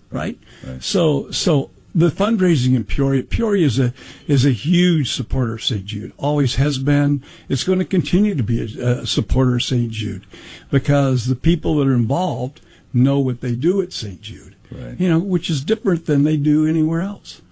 right? So the fundraising in Peoria is a huge supporter of St. Jude. Always has been. It's going to continue to be a supporter of St. Jude because the people that are involved know what they do at St. Jude, which is different than they do anywhere else.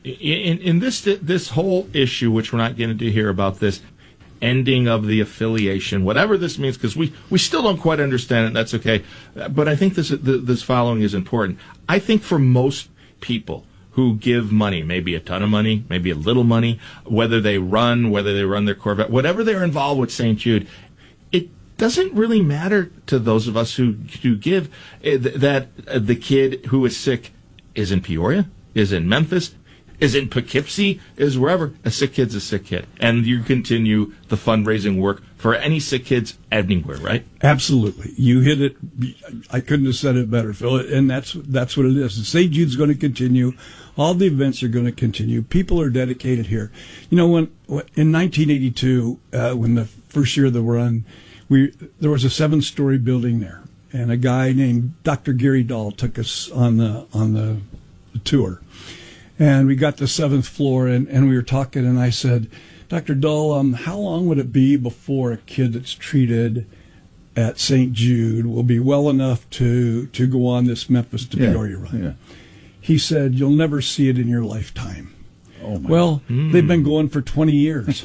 In this whole issue, which we're not getting to hear about this ending of the affiliation, whatever this means, because we still don't quite understand it, and that's okay. But I think this following is important. I think for most people who give money, maybe a ton of money, maybe a little money, whether they run their Corvette, whatever they're involved with St. Jude, it doesn't really matter to those of us who give that the kid who is sick is in Peoria, is in Memphis, is in Poughkeepsie, is wherever. A sick kid's a sick kid. And you continue the fundraising work for any sick kids anywhere, right? Absolutely. You hit it. I couldn't have said it better, Phil. And that's what it is. St. Jude's going to continue. All the events are going to continue. People are dedicated here. When in 1982, when the first year of the run, there was a 7-story building there, and a guy named Dr. Gary Dahl took us on the tour. And we got to the 7th floor, and we were talking, and I said, Dr. Dahl, how long would it be before a kid that's treated at St. Jude will be well enough to go on this Memphis to Peoria run? Yeah. He said, you'll never see it in your lifetime. Oh my They've been going for 20 years.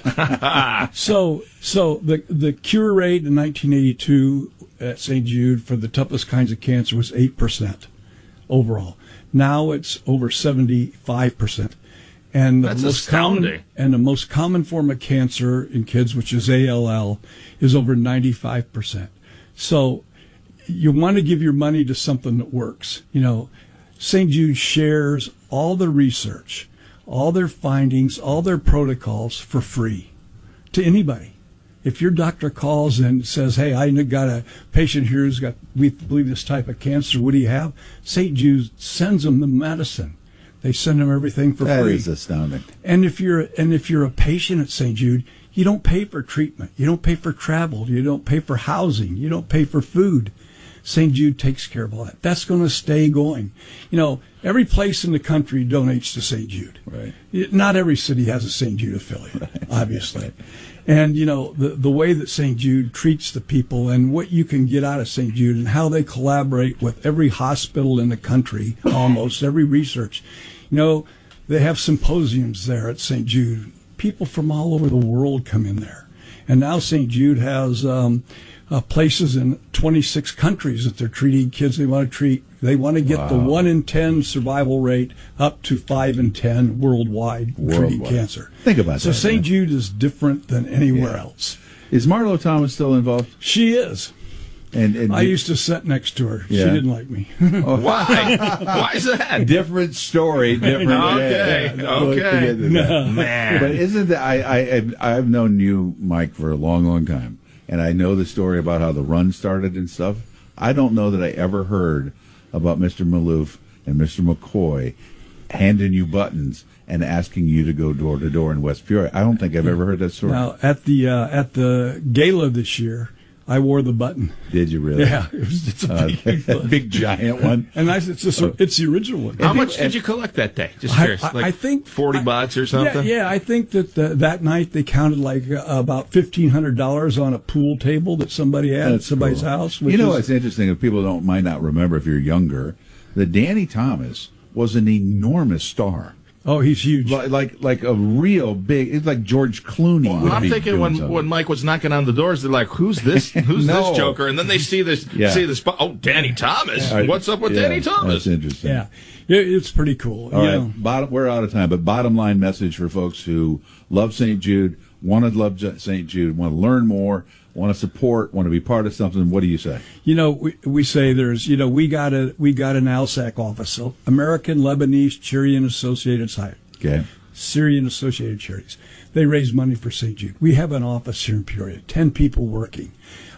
So the cure rate in 1982 at St. Jude for the toughest kinds of cancer was 8% overall. Now it's over 75%. And that's astounding. The most common form of cancer in kids, which is ALL, is over 95%. So you want to give your money to something that works. St. Jude shares all the research, all their findings, all their protocols for free to anybody. If your doctor calls and says, hey, I got a patient here who's got, we believe, this type of cancer, what do you have? St. Jude sends them the medicine. They send them everything for free. That is astounding. And if you're a patient at St. Jude, you don't pay for treatment. You don't pay for travel. You don't pay for housing. You don't pay for food. St. Jude takes care of all that. That's going to stay going. Every place in the country donates to St. Jude. Right. Not every city has a St. Jude affiliate, obviously. Right. And, the way that St. Jude treats the people and what you can get out of St. Jude and how they collaborate with every hospital in the country, almost every research. They have symposiums there at St. Jude. People from all over the world come in there. And now St. Jude has places in 26 countries that they're treating kids they want to treat. They want to get the 1 in 10 survival rate up to 5 in 10 worldwide treating cancer. Think about that. So St. Jude is different than anywhere else. Is Marlo Thomas still involved? She is. And I used to sit next to her. Yeah. She didn't like me. Why? Why is that? Different story, different day. Okay. No. Man. But isn't that, I've known you, Mike, for a long, long time. And I know the story about how the run started and stuff. I don't know that I ever heard about Mr. Maloof and Mr. McCoy handing you buttons and asking you to go door to door in West Peoria. I don't think I've ever heard that story. Now, at the gala this year, I wore the button. Did you really? Yeah, it's a big giant one. And it's the original one. How much did you collect that day? Just curious. I think $40 or something. Yeah, I think that night they counted about $1,500 on a pool table that somebody had at somebody's house. What's interesting, if people might not remember, if you're younger, that Danny Thomas was an enormous star. Oh, he's huge. Like a real big. It's like George Clooney. Well, I'm thinking when Mike was knocking on the doors, they're like, "Who's this? Who's this joker?" And then they see this. See this. Oh, Danny Thomas. What's up with Danny Thomas? That's interesting. Yeah, it's pretty cool. All right, we're out of time. But bottom line message for folks who love St. Jude, want to love St. Jude, want to learn more, want to support, want to be part of something. What do you say? We say there's, we got an ALSAC office, so American Lebanese Syrian Associated Society. Okay. Syrian Associated Charities. They raise money for St. Jude. We have an office here in Peoria, 10 people working.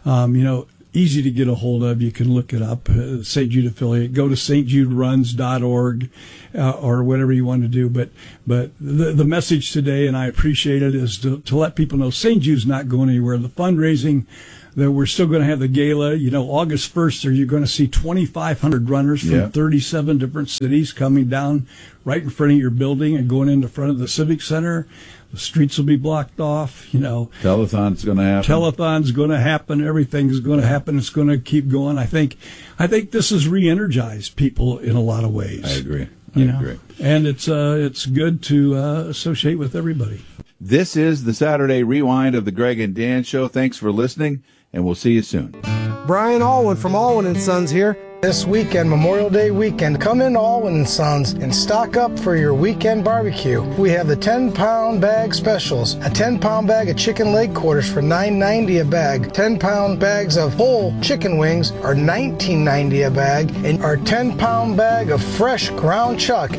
Easy to get a hold of. You can look it up, St. Jude affiliate. Go to stjuderuns.org or whatever you want to do. But the message today, and I appreciate it, is to let people know St. Jude's not going anywhere. The fundraising that we're still going to have the gala. August 1st, you're going to see 2,500 runners from 37 different cities coming down right in front of your building and going into front of the Civic Center. The streets will be blocked off. Telethon's going to happen. Telethon's going to happen. Everything's going to happen. It's going to keep going. I think this has re-energized people in a lot of ways. I agree. I agree. And it's good to associate with everybody. This is the Saturday Rewind of the Greg and Dan Show. Thanks for listening, and we'll see you soon. Brian Alwyn from Alwyn & Sons here. This weekend, Memorial Day weekend, come in to Alwyn & Sons and stock up for your weekend barbecue. We have the 10-pound bag specials. A 10-pound bag of chicken leg quarters for $9.90 a bag. 10-pound bags of whole chicken wings are $19.90 a bag. And our 10-pound bag of fresh ground chuck,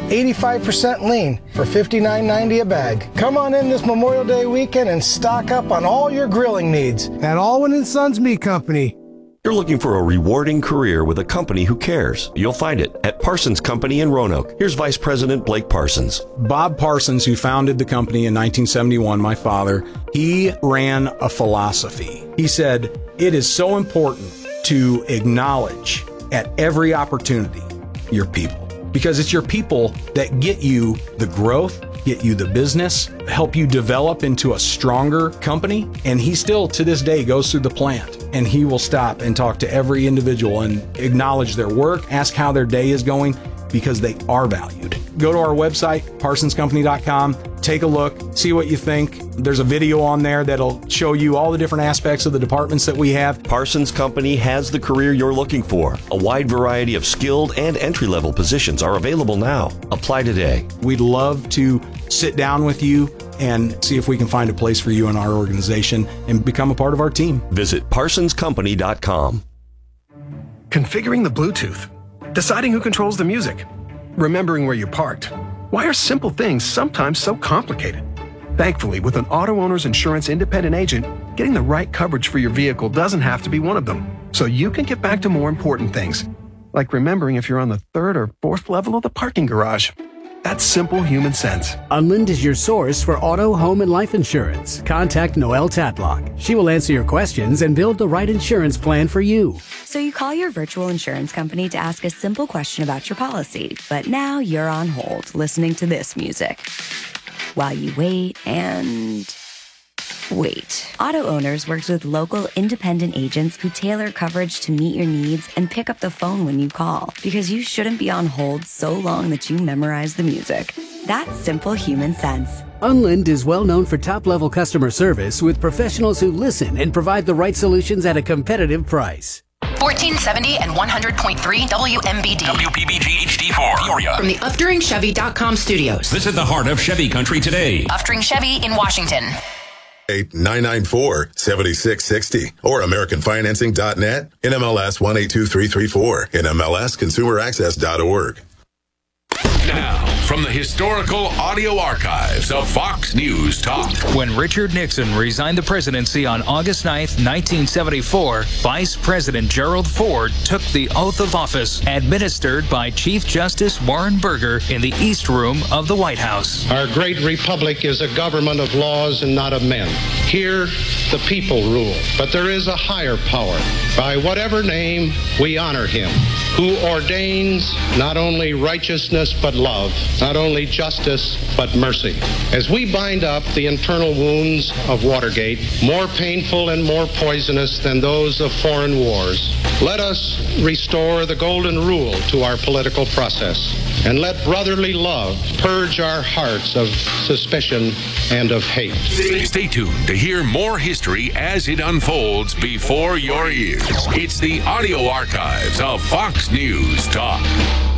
85% lean, for $59.90 a bag. Come on in this Memorial Day weekend and stock up on all your grilling needs at Alwyn & Sons Meat Company. You're looking for a rewarding career with a company who cares. You'll find it at Parsons Company in Roanoke. Here's Vice President Blake Parsons. Bob Parsons, who founded the company in 1971, my father, he ran a philosophy. He said, it is so important to acknowledge at every opportunity your people, because it's your people that get you the growth, get you the business, help you develop into a stronger company. And he still, to this day, goes through the plant and he will stop and talk to every individual and acknowledge their work, ask how their day is going, because they are valued. Go to our website, parsonscompany.com, take a look, see what you think. There's a video on there that'll show you all the different aspects of the departments that we have. Parsons Company has the career you're looking for. A wide variety of skilled and entry-level positions are available now. Apply today. We'd love to sit down with you and see if we can find a place for you in our organization and become a part of our team. Visit parsonscompany.com. Configuring the Bluetooth, deciding who controls the music, remembering where you parked. Why are simple things sometimes so complicated? Thankfully, with an auto owner's insurance independent agent, getting the right coverage for your vehicle doesn't have to be one of them. So you can get back to more important things, like remembering if you're on the 3rd or 4th level of the parking garage. That's simple human sense. Unlind is your source for auto, home, and life insurance. Contact Noelle Tatlock. She will answer your questions and build the right insurance plan for you. So you call your virtual insurance company to ask a simple question about your policy, but now you're on hold listening to this music while you wait and wait. Auto Owners works with local independent agents who tailor coverage to meet your needs and pick up the phone when you call, because you shouldn't be on hold so long that you memorize the music. That's simple human sense. Unlind is well known for top-level customer service with professionals who listen and provide the right solutions at a competitive price. 1470 and 100.3 WMBD. WPBG HD4, Peoria. From the UfDuringChevy.com studios. Visit the heart of Chevy country today. Ufdring Chevy in Washington. 994-7660 or AmericanFinancing.net, NMLS 182334, NMLSConsumerAccess.org. Now, from the historical audio archives of Fox News Talk. When Richard Nixon resigned the presidency on August 9th, 1974, Vice President Gerald Ford took the oath of office administered by Chief Justice Warren Burger in the East Room of the White House. Our great republic is a government of laws and not of men. Here, the people rule, but there is a higher power. By whatever name, we honor him, who ordains not only righteousness but love, not only justice but mercy. As we bind up the internal wounds of Watergate, more painful and more poisonous than those of foreign wars, let us restore the golden rule to our political process, and let brotherly love purge our hearts of suspicion and of hate. Stay tuned to hear more history as it unfolds before your ears. It's the audio archives of Fox News Talk.